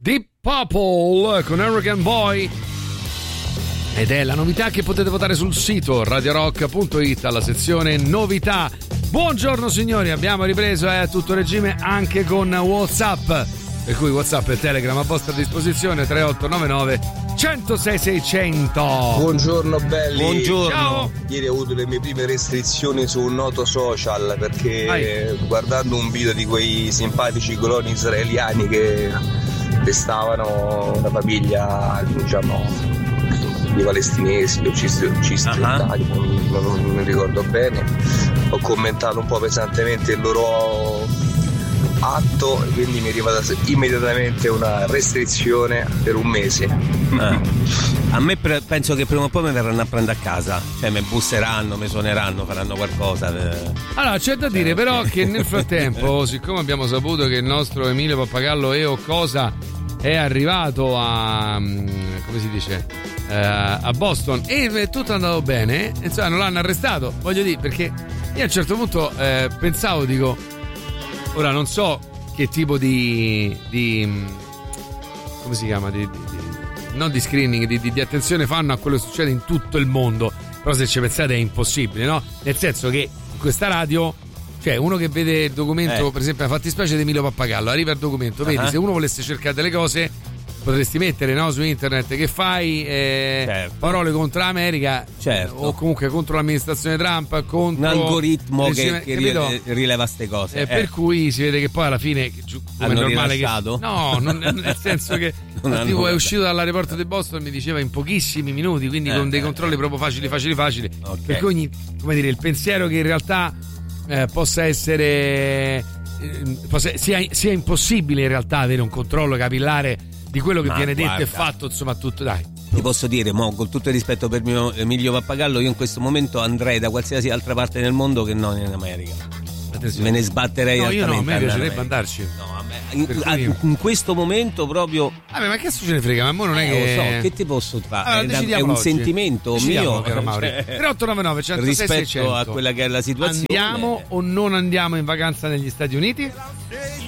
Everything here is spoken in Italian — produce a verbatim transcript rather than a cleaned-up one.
Deep Purple con Arrogant Boy. Ed è la novità che potete votare sul sito radio rock punto it alla sezione novità. Buongiorno signori, abbiamo ripreso a eh, tutto regime anche con WhatsApp, per cui WhatsApp e Telegram a vostra disposizione. Tre otto nove nove uno zero sei sei zero zero. Buongiorno belli. Buongiorno. Ciao. Ieri ho avuto le mie prime restrizioni su un noto social perché Vai. guardando un video di quei simpatici coloni israeliani che testavano una famiglia, diciamo, di palestinesi o cisgiordani, uh-huh. non, non, non mi ricordo bene, ho commentato un po' pesantemente il loro atto e quindi mi è arrivata immediatamente una restrizione per un mese. Eh. A me pre- penso che prima o poi mi verranno a prendere a casa, cioè mi busseranno, mi suoneranno, faranno qualcosa. Allora c'è da dire però che nel frattempo, siccome abbiamo saputo che il nostro Emilio Pappagallo e o cosa è arrivato a, come si dice, eh, a Boston e tutto è andato bene, insomma non l'hanno arrestato, voglio dire, perché io a un certo punto eh, pensavo, dico, ora non so che tipo di, di come si chiama, di, di, di, non di screening, di, di, di attenzione fanno a quello che succede in tutto il mondo, però se ci pensate è impossibile, no? Nel senso che in questa radio, cioè uno che vede il documento, eh. per esempio la fattispecie di Emilio Pappagallo, arriva il documento, uh-huh. vedi, se uno volesse cercare delle cose potresti mettere, no, su internet che fai eh, certo. parole contro l'America, certo. o comunque contro l'amministrazione Trump, contro un algoritmo che, che capito? rileva ste cose, eh, eh. per cui si vede che poi alla fine come è normale rilasciato? Che no, non, nel senso che il tipo è uscito dall'aeroporto di Boston, mi diceva in pochissimi minuti, quindi eh, con dei eh, controlli eh. proprio facili facili facili, okay. per cui ogni, come dire, il pensiero che in realtà eh, possa essere eh, possa, sia, sia impossibile in realtà avere un controllo capillare di quello che Ma viene guarda, detto e fatto, insomma, tutto, dai. Ti posso dire, mo, con tutto il rispetto per mio Emilio Pappagallo, io in questo momento andrei da qualsiasi altra parte del mondo che non in America. Attenzione. Me ne sbatterei. No, io no, a me piacerebbe America. andarci. No, a me, in, a, in questo momento proprio. Vabbè, ma che ce ne frega? Ma mo non è eh, che. Lo so, che ti posso fare? Allora, è, è un oggi. sentimento decidiamo, mio. Caro Mauri. Cioè, tre otto nove nove uno zero sei sei rispetto sei zero zero. a quella che è la situazione. Andiamo o non andiamo in vacanza negli Stati Uniti?